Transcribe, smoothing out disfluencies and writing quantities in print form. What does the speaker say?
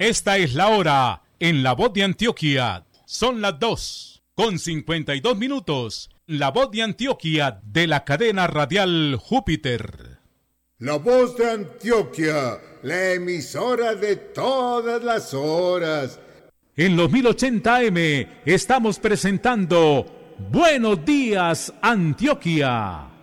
Esta es la hora en La Voz de Antioquia. Son las 2:52. La Voz de Antioquia de la cadena radial Júpiter. La Voz de Antioquia, la emisora de todas las horas. En los 1080 AM estamos presentando Buenos Días, Antioquia.